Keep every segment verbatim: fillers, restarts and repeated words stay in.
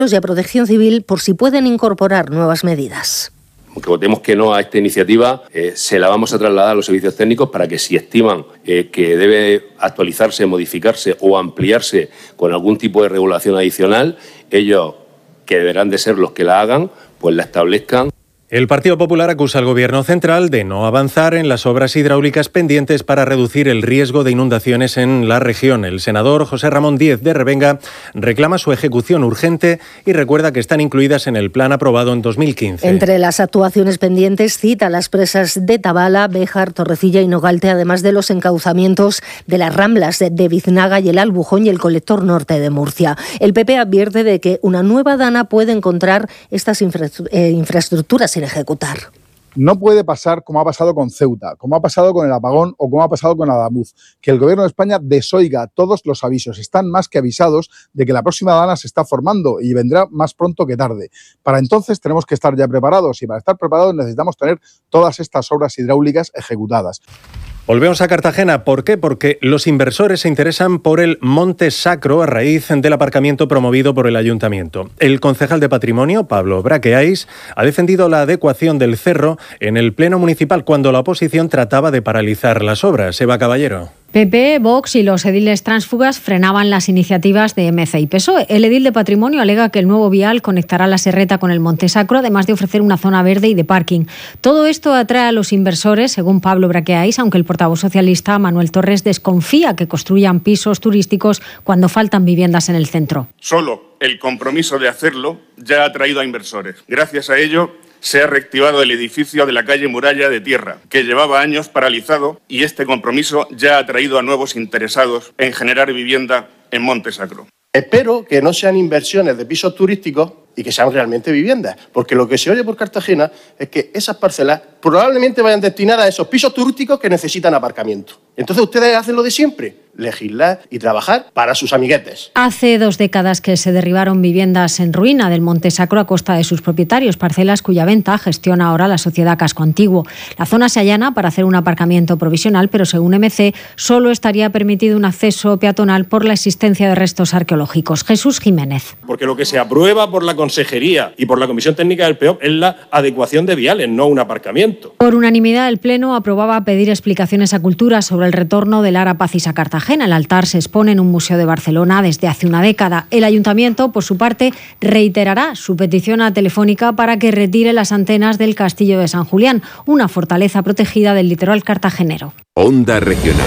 y a Protección Civil por si pueden incorporar nuevas medidas. Aunque votemos que no a esta iniciativa, eh, se la vamos a trasladar a los servicios técnicos para que si estiman eh, que debe actualizarse, modificarse o ampliarse con algún tipo de regulación adicional, ellos, que deberán de ser los que la hagan, pues la establezcan. El Partido Popular acusa al Gobierno central de no avanzar en las obras hidráulicas pendientes para reducir el riesgo de inundaciones en la región. El senador José Ramón Díez de Revenga reclama su ejecución urgente y recuerda que están incluidas en el plan aprobado en dos mil quince. Entre las actuaciones pendientes cita las presas de Tabala, Béjar, Torrecilla y Nogalte, además de los encauzamientos de las Ramblas de Biznaga y el Albujón y el colector norte de Murcia. El P P advierte de que una nueva Dana puede encontrar estas infra- eh, infraestructuras ejecutar. No puede pasar como ha pasado con Ceuta, como ha pasado con el apagón o como ha pasado con Adamuz, que el Gobierno de España desoiga todos los avisos. Están más que avisados de que la próxima Dana se está formando y vendrá más pronto que tarde. Para entonces tenemos que estar ya preparados y para estar preparados necesitamos tener todas estas obras hidráulicas ejecutadas. Volvemos a Cartagena. ¿Por qué? Porque los inversores se interesan por el Monte Sacro a raíz del aparcamiento promovido por el Ayuntamiento. El concejal de Patrimonio, Pablo Braqueais, ha defendido la adecuación del cerro en el Pleno Municipal cuando la oposición trataba de paralizar las obras. Eva Caballero. P P, Vox y los ediles tránsfugas frenaban las iniciativas de M C y P S O E. El edil de Patrimonio alega que el nuevo vial conectará la Serreta con el Monte Sacro, además de ofrecer una zona verde y de parking. Todo esto atrae a los inversores, según Pablo Braqueais, aunque el portavoz socialista Manuel Torres desconfía que construyan pisos turísticos cuando faltan viviendas en el centro. Solo el compromiso de hacerlo ya ha atraído a inversores. Gracias a ello, se ha reactivado el edificio de la calle Muralla de Tierra, que llevaba años paralizado, y este compromiso ya ha traído a nuevos interesados en generar vivienda en Monte Sacro. Espero que no sean inversiones de pisos turísticos y que sean realmente viviendas, porque lo que se oye por Cartagena es que esas parcelas probablemente vayan destinadas a esos pisos turísticos que necesitan aparcamiento. Entonces ustedes hacen lo de siempre, legislar y trabajar para sus amiguetes. Hace dos décadas que se derribaron viviendas en ruina del Monte Sacro a costa de sus propietarios, parcelas cuya venta gestiona ahora la sociedad Casco Antiguo. La zona se allana para hacer un aparcamiento provisional, pero según M C solo estaría permitido un acceso peatonal por la existencia de restos arqueológicos. Jesús Jiménez. Porque lo que se aprueba por la Consejería y por la Comisión Técnica del P O P es la adecuación de viales, no un aparcamiento. Por unanimidad, el Pleno aprobaba pedir explicaciones a Cultura sobre el retorno del Ara Pacis a Cartagena. El altar se expone en un museo de Barcelona desde hace una década. El Ayuntamiento, por su parte, reiterará su petición a Telefónica para que retire las antenas del Castillo de San Julián, una fortaleza protegida del litoral cartagenero. Onda Regional.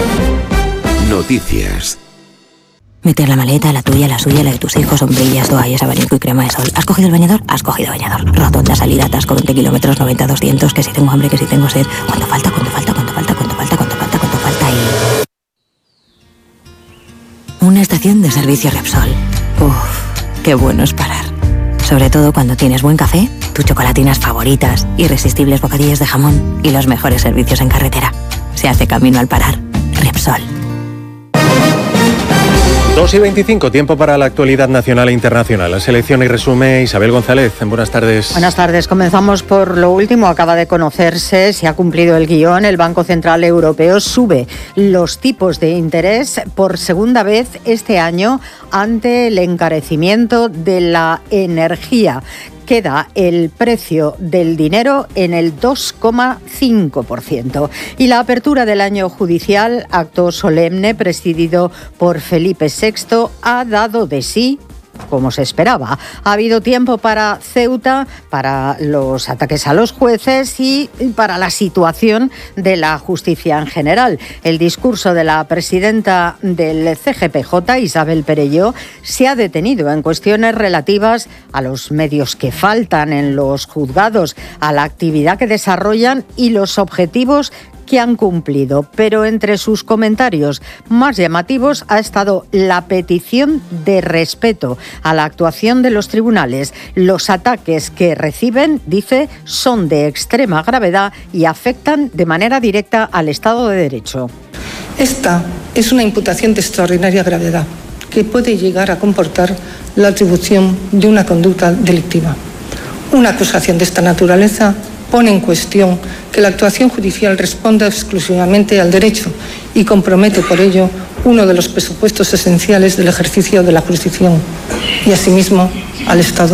Noticias. Meter la maleta, la tuya, la suya, la de tus hijos, sombrillas, toallas, abanico y crema de sol. ¿Has cogido el bañador? Has cogido bañador. Rotonda, salida, atasco, veinte kilómetros, noventa, doscientos, que si tengo hambre, que si tengo sed. ¿Cuánto falta? ¿Cuánto falta? ¿Cuánto falta? ¿Cuánto falta? ¿Cuánto falta? ¿Cuánto falta? Y... una estación de servicio Repsol. Uff, qué bueno es parar. Sobre todo cuando tienes buen café, tus chocolatinas favoritas, irresistibles bocadillos de jamón y los mejores servicios en carretera. Se hace camino al parar. Repsol. dos y veinticinco, tiempo para la actualidad nacional e internacional. La selección y resume Isabel González. Buenas tardes. Buenas tardes. Comenzamos por lo último. Acaba de conocerse, se ha cumplido el guión. El Banco Central Europeo sube los tipos de interés por segunda vez este año ante el encarecimiento de la energía. Queda el precio del dinero en el dos coma cinco por ciento. Y la apertura del año judicial, acto solemne presidido por Felipe sexto, ha dado de sí como se esperaba. Ha habido tiempo para Ceuta, para los ataques a los jueces y para la situación de la justicia en general. El discurso de la presidenta del C G P J, Isabel Perelló, se ha detenido en cuestiones relativas a los medios que faltan en los juzgados, a la actividad que desarrollan y los objetivos que han cumplido, pero entre sus comentarios más llamativos ha estado la petición de respeto a la actuación de los tribunales. Los ataques que reciben, dice, son de extrema gravedad y afectan de manera directa al Estado de Derecho. Esta es una imputación de extraordinaria gravedad que puede llegar a comportar la atribución de una conducta delictiva. Una acusación de esta naturaleza pone en cuestión que la actuación judicial responda exclusivamente al derecho y compromete por ello uno de los presupuestos esenciales del ejercicio de la jurisdicción y asimismo al Estado.